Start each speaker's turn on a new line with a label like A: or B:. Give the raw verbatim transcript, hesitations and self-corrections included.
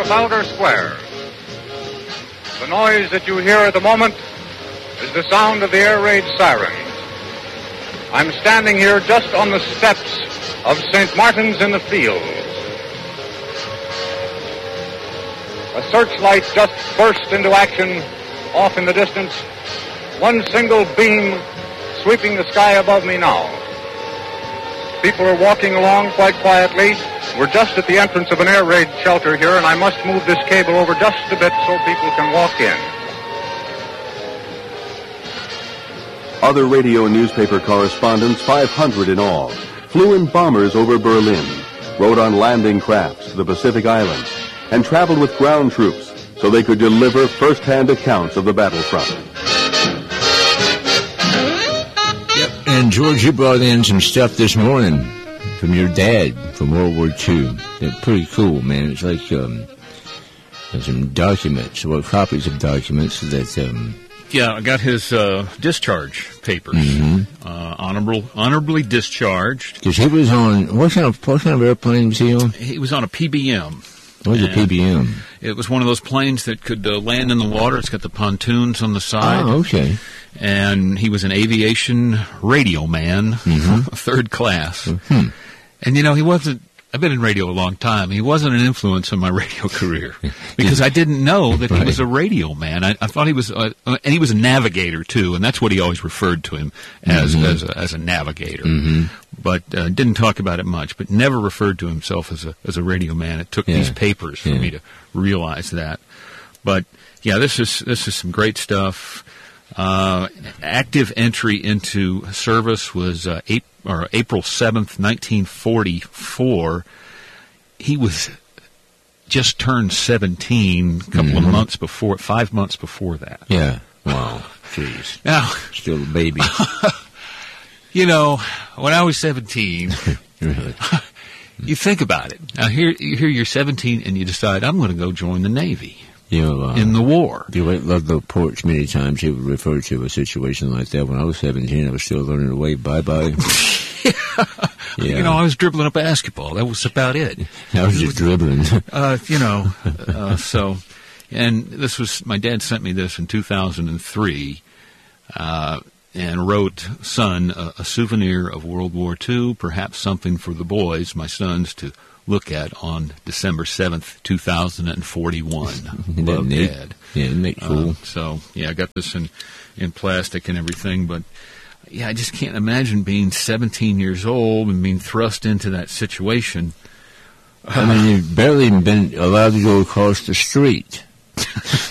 A: Trafalgar Square. The noise that you hear at the moment is the sound of the air raid sirens. I'm standing here just on the steps of Saint Martin's in the Fields. A searchlight just burst into action off in the distance. One single beam sweeping the sky above me now. People are walking along quite quietly. We're just at the entrance of an air raid shelter here, and I must move this cable over just a bit so people can walk in.
B: Other radio and newspaper correspondents, five hundred in all, flew in bombers over Berlin, rode on landing crafts to the Pacific Islands, and traveled with ground troops so they could deliver first-hand accounts of the battlefront.
C: Yep, and George, you brought in some stuff this morning from your dad from World War Two. They're pretty cool, man. It's like um, some documents, or copies of documents that... Um,
D: Yeah, I got his uh, discharge papers.
C: Mm-hmm.
D: Uh, honorable, honorably discharged.
C: Because he was on, what kind, of, what kind of airplane was he on?
D: He was on a P B M.
C: What was a P B M?
D: It was one of those planes that could uh, land in the water. It's got the pontoons on the side.
C: Oh, okay.
D: And he was an aviation radio man,
C: mm-hmm.
D: third class.
C: Mm-hmm.
D: And, you know, he wasn't, I've been in radio a long time. He wasn't an influence on my radio career because I didn't know that
C: right.
D: he was a radio man. I, I thought he was, uh, and he was a navigator too, and that's what he always referred to him as,
C: mm-hmm.
D: as, a, as a navigator.
C: Mm-hmm.
D: But uh, didn't talk about it much, but never referred to himself as a as a radio man. It took
C: yeah.
D: these papers for
C: yeah.
D: me to realize that. But yeah, this is this is some great stuff. Uh, active entry into service was uh, April, or April seventh, nineteen forty-four. He was just turned seventeen a couple
C: mm-hmm.
D: of months before, five months before that.
C: Yeah. Wow. Jeez.
D: Now,
C: still a baby.
D: You know, when I was seventeen,
C: really?
D: You think about it. Now, here, here you're seventeen and you decide, I'm going to go join the Navy.
C: You know, uh,
D: in the war.
C: You love the porch many times. He would refer to a situation like that. When I was seventeen, I was still learning to wave bye-bye.
D: yeah.
C: Yeah.
D: You know, I was dribbling a basketball. That was about it.
C: I was just dribbling.
D: uh, you know, uh, so, and this was, my dad sent me this in two thousand three, uh, and wrote, son, a, a souvenir of World War Two, perhaps something for the boys, my sons, to look at on December seventh, two thousand forty-one. Love, Dad.
C: Yeah, isn't that cool?
D: Uh, so, yeah, I got this in, in plastic and everything, but, yeah, I just can't imagine being seventeen years old and being thrust into that situation.
C: I mean, you've barely been allowed to go across the street.